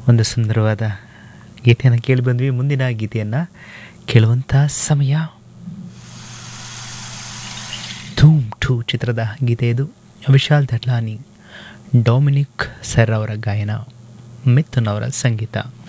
ಒಂದು ಸುಂದರವಾದ ಗೀತೆಯನ್ನು ಕೇಳಿ ಬಂದ್ವಿ. ಮುಂದಿನ ಗೀತೆಯನ್ನು ಕೇಳುವಂಥ ಸಮಯ. ಧೂಮ್ 2 ಚಿತ್ರದ ಗೀತೆ ಇದು. ವಿಶಾಲ್ ದಟ್ಲಾನಿ, ಡೊಮಿನಿಕ್ ಸರ್ ಅವರ ಗಾಯನ, ಮಿಥುನ್ ಅವರ ಸಂಗೀತ.